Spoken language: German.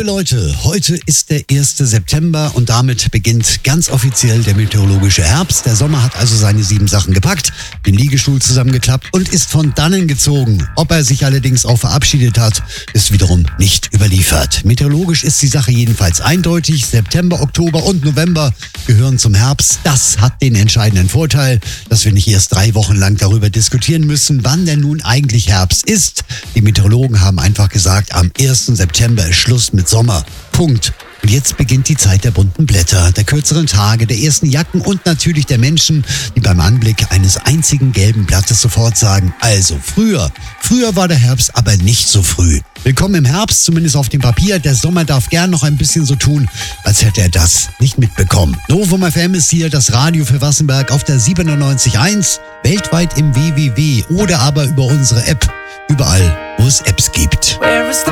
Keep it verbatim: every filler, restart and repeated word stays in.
Liebe Leute, heute ist der erste September und damit beginnt ganz offiziell der meteorologische Herbst. Der Sommer hat also seine sieben Sachen gepackt, den Liegestuhl zusammengeklappt und ist von dannen gezogen. Ob er sich allerdings auch verabschiedet hat, ist wiederum nicht überliefert. Meteorologisch ist die Sache jedenfalls eindeutig. September, Oktober und November gehören zum Herbst. Das hat den entscheidenden Vorteil, dass wir nicht erst drei Wochen lang darüber diskutieren müssen, wann denn nun eigentlich Herbst ist. Die Meteorologen haben einfach gesagt, am ersten September ist Schluss mit Sommer. Punkt. Und jetzt beginnt die Zeit der bunten Blätter, der kürzeren Tage, der ersten Jacken und natürlich der Menschen, die beim Anblick eines einzigen gelben Blattes sofort sagen, also früher, früher war der Herbst aber nicht so früh. Willkommen im Herbst, zumindest auf dem Papier. Der Sommer darf gern noch ein bisschen so tun, als hätte er das nicht mitbekommen. Novum F M ist hier, das Radio für Wassenberg auf der siebenundneunzig Komma eins, weltweit im W W W oder aber über unsere App, überall, wo es Apps gibt.